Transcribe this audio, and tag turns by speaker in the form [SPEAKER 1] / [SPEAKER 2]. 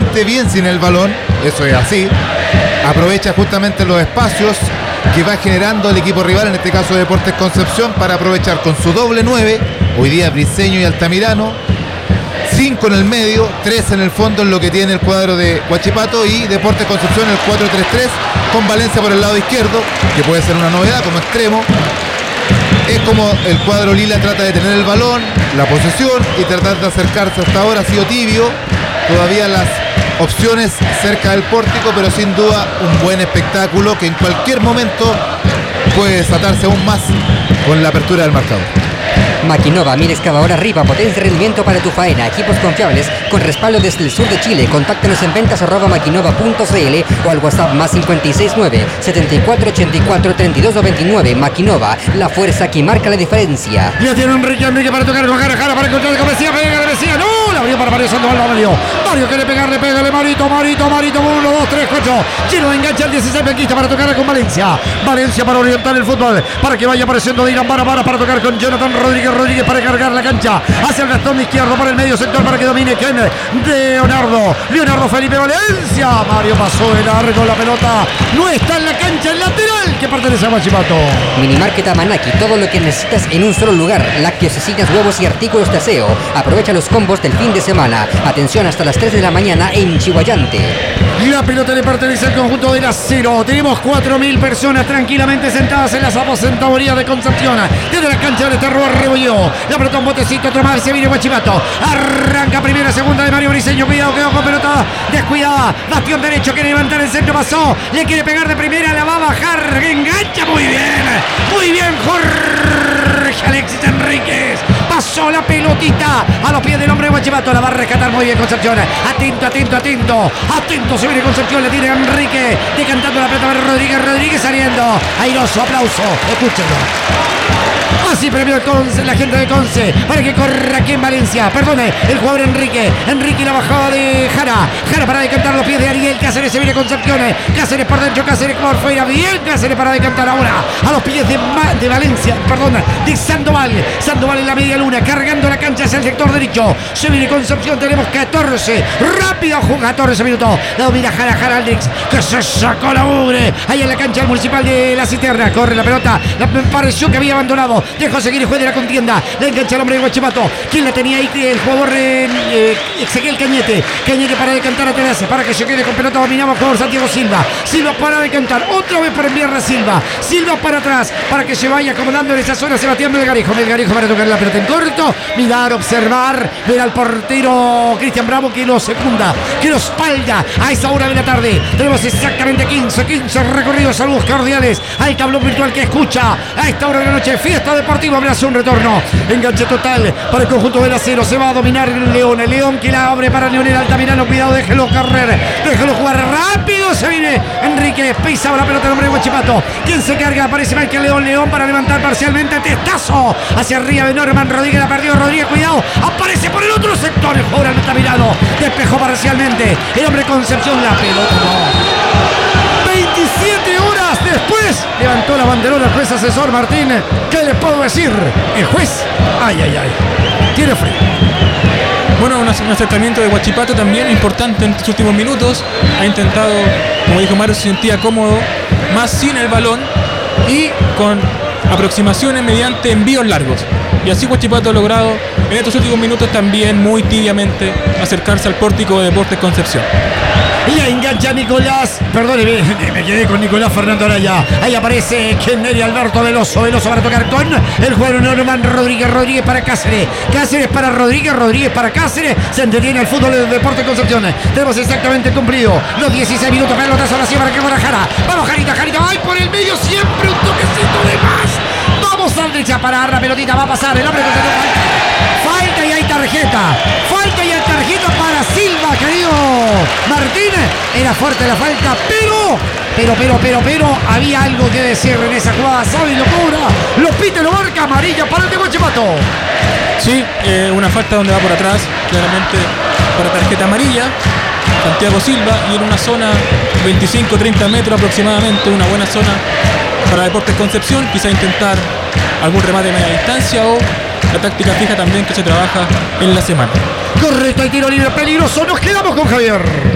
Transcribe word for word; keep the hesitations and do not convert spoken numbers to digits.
[SPEAKER 1] bastante bien sin el balón, eso es así. Aprovecha justamente los espacios que va generando el equipo rival, en este caso Deportes Concepción, para aprovechar con su doble nueve, hoy día Briceño y Altamirano, cinco en el medio, tres en el fondo en lo que tiene el cuadro de Huachipato, y Deportes Concepción en el cuatro tres tres con Valencia por el lado izquierdo, que puede ser una novedad como extremo. Es como el cuadro lila trata de tener el balón, la posesión y tratar de acercarse. Hasta ahora ha sido tibio, todavía las opciones cerca del pórtico, pero sin duda un buen espectáculo que en cualquier momento puede desatarse aún más con la apertura del marcador.
[SPEAKER 2] Maquinova, mil excavadora arriba, potencia y rendimiento para tu faena, equipos confiables con respaldo desde el sur de Chile. Contáctanos en ventas arroba maquinova punto cl o al WhatsApp más cinco seis nueve, setenta y cuatro ochenta y cuatro, treinta y dos noventa y nueve. Maquinova, la fuerza que marca la diferencia.
[SPEAKER 3] Ya tiene Enrique, Enrique para tocar con Jara, Jara para encontrar con Mesía, pega Mesía, no, la abrió para Mario Sandoval, la Mario. Mario quiere pegarle, pégale Marito, Marito, Marito, uno, dos, tres, cuatro. Chino de engancha el dieciséis penquista para tocar con Valencia. Valencia para orientar el fútbol, para que vaya apareciendo Dylan Vara, Vara para tocar con Jonathan Rodríguez, Rodríguez para cargar la cancha hacia el Gastón de izquierdo para el medio sector para que domine Ken Leonardo, Leonardo Felipe Valencia. Mario pasó de largo, la pelota no está en la cancha, el lateral que pertenece a Huachipato.
[SPEAKER 2] Minimarket Amanaki, todo lo que necesitas en un solo lugar. Lácteos, cecinas, huevos y artículos de aseo. Aprovecha los combos del fin de semana. Atención hasta las tres de la mañana en Chihuayante.
[SPEAKER 3] La pelota le pertenece al conjunto del Acero. Tenemos cuatro mil personas tranquilamente sentadas en las aposentadorías de Concepción. Desde la cancha del Terror Rebolló. La pelota un botecito, otro más, se viene Huachipato. Arranca primera, segunda de Mario Briceño. Cuidado, quedó con pelota descuidada. Bastión derecho, quiere levantar el centro, pasó. Le quiere pegar de primera, la va a bajar. Engancha muy bien. Muy bien, Jorge Alexis Enríquez. Pasó la pelotita a los pies del hombre de Huachipato. La va a rescatar muy bien Concepción. Atento, atento, atento. Atento, se viene Concepción. Le tiene a Enrique. Decantando la pelota para Rodríguez. Rodríguez saliendo. Airoso, aplauso. Escúchenlo. Así premió el Conce, la gente de Conce, para que corra aquí en Valencia. Perdone, el jugador Enrique. Enrique, la bajada de Jara. Jara para decantar los pies de Ariel Cáceres. Se viene Concepción. Cáceres por dentro, Cáceres por fuera. Bien, Cáceres para decantar ahora a los pies de, Ma, de Valencia. Perdón, de Sandoval. Sandoval en la media luna, cargando la cancha hacia el sector derecho. Se viene Concepción. Tenemos catorce. Rápido, catorce minutos. La domina Jara, Jara Aldrix, que se sacó la mugre. Ahí en la cancha municipal de La Cisterna. Corre la pelota. La, me pareció que había abandonado. Dejó seguir el juez de la contienda. La engancha el hombre de Huachipato. ¿Quién la tenía ahí? El jugador eh, Ezequiel Cañete. Cañete para decantar a Teresa. Para que se quede con pelota. Dominamos con Santiago Silva. Silva para decantar. Otra vez para enviar a Silva. Silva para atrás. Para que se vaya acomodando en esa zona Sebastián Melgarejo. Melgarejo para tocar la pelota en corto. Mirar, observar. Ver al portero Cristian Bravo que lo secunda. Que lo espalda a esa hora de la tarde. Tenemos exactamente quince, quince recorridos. Saludos cordiales al tablón virtual que escucha a esta hora de la noche. Fiesta Deportivo abraza un retorno. Enganche total para el conjunto del Acero. Se va a dominar el León. El León que la abre para Leonel Altamirano. Cuidado, déjelo correr. Déjelo jugar rápido. Se viene Enrique. Pisaba la pelota el hombre de Huachipato. ¿Quién se carga? Aparece Michael León. León para levantar parcialmente. Testazo hacia arriba de Norman Rodríguez. La perdió Rodríguez. Cuidado. Aparece por el otro sector. El jugador Altamirano. Despejó parcialmente. El hombre Concepción. La pelota no. veintisiete horas después levantó la banderona el juez asesor Martín. ¿Qué le puedo decir? El juez, ay, ay, ay, tiene frío.
[SPEAKER 4] Bueno, un acercamiento de Huachipato también importante en estos últimos minutos. Ha intentado, como dijo Mario, se sentía cómodo, más sin el balón y con aproximaciones mediante envíos largos. Y así Huachipato ha logrado en estos últimos minutos también muy tibiamente acercarse al pórtico de Deportes Concepción.
[SPEAKER 3] Y la engancha Nicolás, perdóneme, me quedé con Nicolás Fernando Araya. Ahí aparece Kennedy Alberto Veloso, Veloso para tocar con el jugador Norman Rodríguez, Rodríguez para Cáceres, Cáceres para Rodríguez, Rodríguez para Cáceres. Se entretiene el fútbol de Deportes Concepción. Tenemos exactamente cumplido los dieciséis minutos. Pelotas ahora sí para que corra Jara. Vamos Jarita, Jarita, ay por el medio, siempre un toquecito de más. Vamos Aldrich a parar, la pelotita va a pasar, el hombre Concepción falta. Falta y hay tarjeta, falta y hay tarjeta para Silva, querido Martín. Era fuerte la falta, pero, pero, pero, pero, pero, había algo que decir en esa jugada. Sabe, lo cobra, lo pite, lo marca, amarilla para el de Huachipato.
[SPEAKER 4] Sí, eh, una falta donde va por atrás, claramente para tarjeta amarilla. Santiago Silva, y en una zona veinticinco a treinta metros aproximadamente, una buena zona para Deportes Concepción. Quizá intentar algún remate de media distancia o la táctica fija también que se trabaja en la semana.
[SPEAKER 3] Correcto, hay tiro libre peligroso. Nos quedamos con Javier.